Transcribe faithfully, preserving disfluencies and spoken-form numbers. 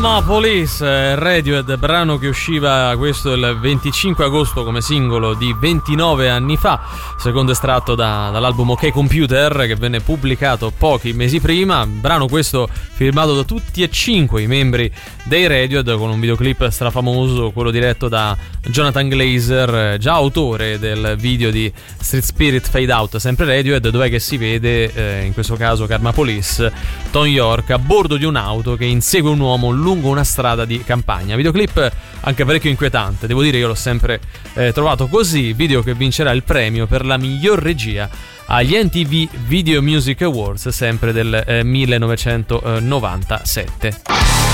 Karma Police, Radiohead, brano che usciva questo il venticinque agosto come singolo di ventinove anni fa, secondo estratto da, dall'album OK Computer che venne pubblicato pochi mesi prima. Brano questo firmato da tutti e cinque i membri dei Radiohead, con un videoclip strafamoso, quello diretto da Jonathan Glazer, già autore del video di Street Spirit Fade Out, sempre Radiohead, dove che si vede eh, in questo caso Karma Police, Tom York a bordo di un'auto che insegue un uomo lungo una strada di campagna. Videoclip anche parecchio inquietante, devo dire, io l'ho sempre eh, trovato così. Video che vincerà il premio per la miglior regia agli M T V Video Music Awards, sempre del eh, millenovecentonovantasette.